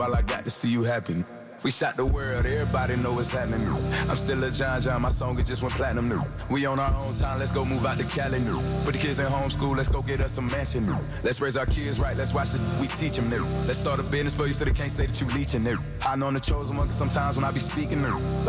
all I got to see you happy. We shot the world, everybody know what's happening. I'm still a John, my song it just went platinum new. We on our own time, let's go move out the Cali new. Put the kids in homeschool, let's go get us some mansion new. Let's raise our kids right, let's watch it, we teach them new. Let's start a business for you so they can't say that you leeching new. I know I'm the chosen one, cause sometimes when I be speaking new,